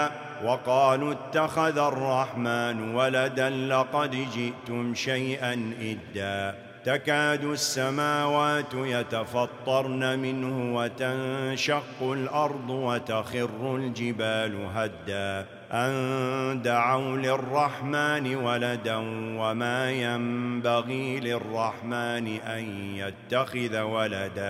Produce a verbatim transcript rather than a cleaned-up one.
وقالوا اتخذ الرحمن ولدا لقد جئتم شيئا إدا تكاد السماوات يتفطرن منه وتنشق الأرض وتخر الجبال هدا أن دعوا للرحمن ولدا وما ينبغي للرحمن أن يتخذ ولدا.